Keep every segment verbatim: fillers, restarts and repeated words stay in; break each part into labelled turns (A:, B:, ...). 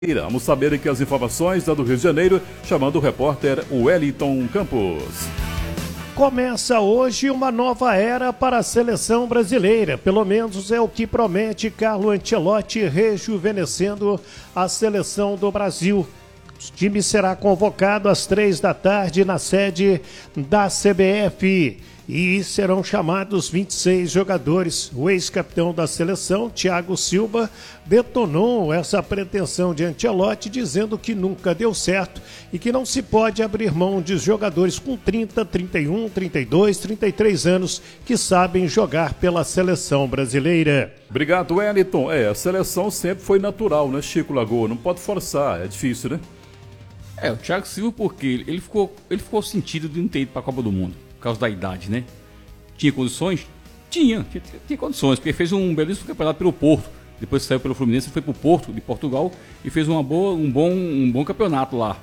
A: Vamos saber aqui as informações da do Rio de Janeiro, chamando o repórter Wellington Campos.
B: Começa hoje uma nova era para a seleção brasileira, pelo menos é o que promete Carlo Ancelotti, rejuvenescendo a seleção do Brasil. O time será convocado às três da tarde na sede da C B F e serão chamados vinte e seis jogadores. O ex-capitão da seleção, Thiago Silva, detonou essa pretensão de Ancelotti, dizendo que nunca deu certo e que não se pode abrir mão de jogadores com trinta, trinta e um, trinta e dois, trinta e três anos que sabem jogar pela seleção brasileira.
A: Obrigado, Wellington. É, a seleção sempre foi natural, né, Chico Lagoa? Não pode forçar, é difícil, né?
C: É, o Thiago Silva, porque ele ficou, ele ficou sentido de não ter ido para a Copa do Mundo, por causa da idade, né? Tinha condições? Tinha, tinha, tinha condições, porque fez um belíssimo campeonato pelo Porto. Depois saiu pelo Fluminense, foi para o Porto, de Portugal, e fez uma boa, um, bom, um bom campeonato lá.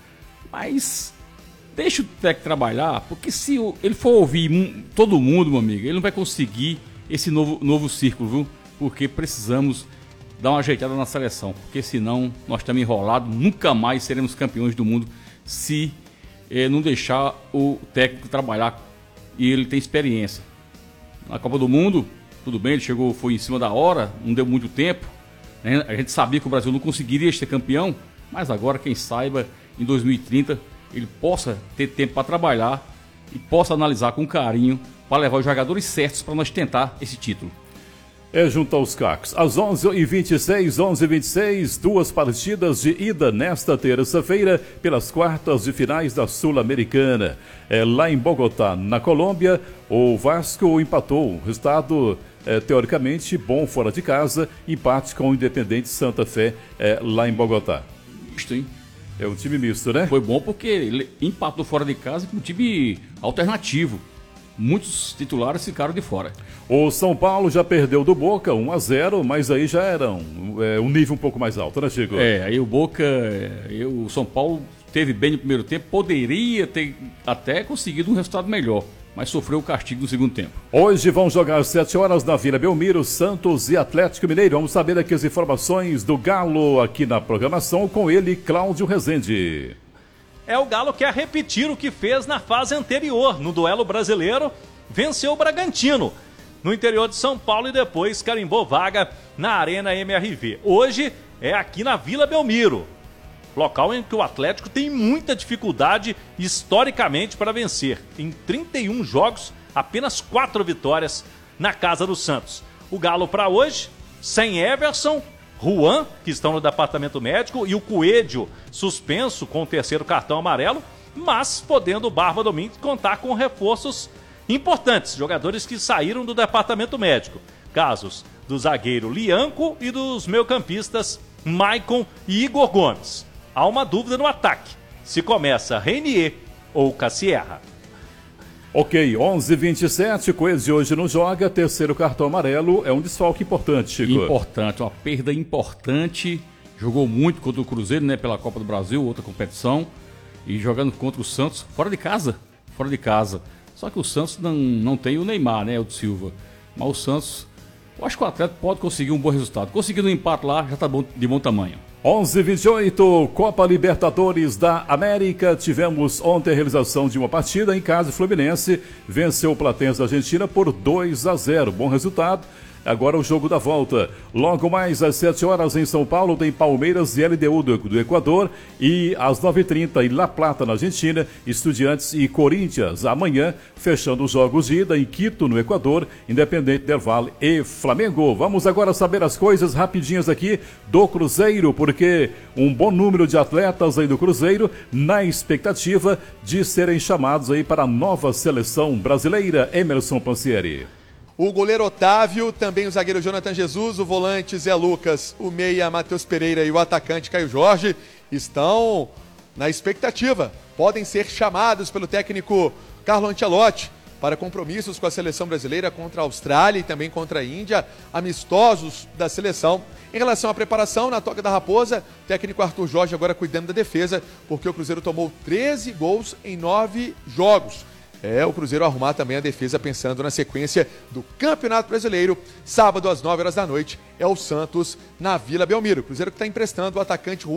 C: Mas deixa o técnico trabalhar, porque se ele for ouvir todo mundo, meu amigo, ele não vai conseguir esse novo, novo círculo, viu? Porque precisamos dar uma ajeitada na seleção, porque senão nós estamos enrolados, nunca mais seremos campeões do mundo se eh, não deixar o técnico trabalhar, e ele tem experiência. Na Copa do Mundo, tudo bem, ele chegou, foi em cima da hora, não deu muito tempo, né? A gente sabia que o Brasil não conseguiria ser campeão, mas agora, quem saiba, em dois mil e trinta, ele possa ter tempo para trabalhar e possa analisar com carinho para levar os jogadores certos para nós tentar esse título.
A: É junto aos cacos. Às onze e vinte e seis, onze e vinte e seis, duas partidas de ida nesta terça-feira pelas quartas de finais da Sul-Americana. É, lá em Bogotá, na Colômbia, o Vasco empatou. O resultado, é, teoricamente, bom fora de casa. Empate com o Independente Santa Fé, é, lá em Bogotá.
C: Misto, hein?
A: É um time misto, né?
C: Foi bom porque ele empatou fora de casa com um time alternativo. Muitos titulares ficaram de fora.
A: O São Paulo já perdeu do Boca um a zero, mas aí já era um, é, um nível um pouco mais alto, né, Chico?
C: É, aí o Boca, é, o São Paulo teve bem no primeiro tempo, poderia ter até conseguido um resultado melhor, mas sofreu o castigo no segundo tempo.
A: Hoje vão jogar às sete horas na Vila Belmiro, Santos e Atlético Mineiro. Vamos saber aqui as informações do Galo aqui na programação com ele, Cláudio Rezende.
D: É o Galo que quer repetir o que fez na fase anterior. No duelo brasileiro, venceu o Bragantino no interior de São Paulo e depois carimbou vaga na Arena M R V. Hoje é aqui na Vila Belmiro, local em que o Atlético tem muita dificuldade historicamente para vencer. Em trinta e um jogos, apenas quatro vitórias na casa do Santos. O Galo para hoje, sem Everson, Juan, que estão no departamento médico, e o Coelho suspenso com o terceiro cartão amarelo, mas podendo o Barba Domingues contar com reforços importantes, jogadores que saíram do departamento médico. Casos do zagueiro Lianco e dos meio-campistas Maicon e Igor Gomes. Há uma dúvida no ataque, se começa Renier ou Cassierra.
A: Ok, onze e vinte e sete, Coelho hoje não joga, terceiro cartão amarelo, é um desfalque importante, Chico.
C: Importante, uma perda importante, jogou muito contra o Cruzeiro, né, pela Copa do Brasil, outra competição, e jogando contra o Santos, fora de casa, fora de casa. Só que o Santos não, não tem o Neymar, né, o de Silva, mas o Santos, eu acho que o Atlético pode conseguir um bom resultado, conseguindo um empate lá, já está bom, de bom tamanho.
A: onze e vinte e oito, Copa Libertadores da América. Tivemos ontem a realização de uma partida em casa. Fluminense venceu o Platense da Argentina por dois a zero. Bom resultado. Agora o jogo da volta. Logo mais às sete horas em São Paulo tem Palmeiras e L D U do, do Equador. E às nove e trinta em La Plata, na Argentina, Estudiantes e Corinthians. Amanhã, fechando os jogos de ida em Quito, no Equador, Independente del Valle e Flamengo. Vamos agora saber as coisas rapidinhas aqui do Cruzeiro, porque um bom número de atletas aí do Cruzeiro na expectativa de serem chamados aí para a nova seleção brasileira. Emerson Pansieri.
E: O goleiro Otávio, também o zagueiro Jonathan Jesus, o volante Zé Lucas, o meia Matheus Pereira e o atacante Caio Jorge estão na expectativa. Podem ser chamados pelo técnico Carlo Ancelotti para compromissos com a seleção brasileira contra a Austrália e também contra a Índia, amistosos da seleção. Em relação à preparação, na Toca da Raposa, técnico Arthur Jorge agora cuidando da defesa, porque o Cruzeiro tomou treze gols em nove jogos. É o Cruzeiro arrumar também a defesa pensando na sequência do Campeonato Brasileiro. Sábado às nove horas da noite é o Santos na Vila Belmiro. Cruzeiro que está emprestando o atacante